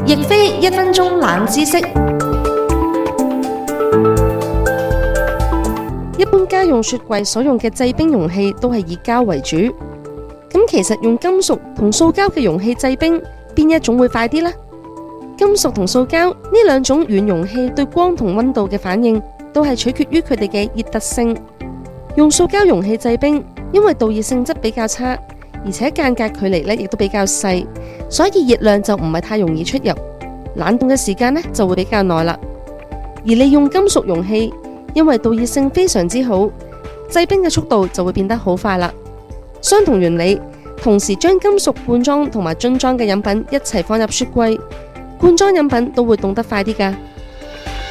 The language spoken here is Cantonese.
亦非1分鐘冷知識。一般家用雪櫃所用嘅製冰容器都係以膠為主，咁其實用金屬同塑膠嘅容器製冰，邊一種會快啲呢？金屬同塑膠呢兩種軟容器對光同溫度嘅反應都係取決於佢哋嘅熱特性。用塑膠容器製冰，因為導熱性質比較差，而且間隔距離亦都比較細，所以熱量就唔係太容易出入，冷凍嘅時間就會比較耐啦。而利用金屬容器，因為導熱性非常之好，製冰嘅速度就會變得好快啦。相同原理，同時將金屬罐裝同埋樽裝嘅飲品一齊放入雪櫃，罐裝飲品都會凍得快啲㗎。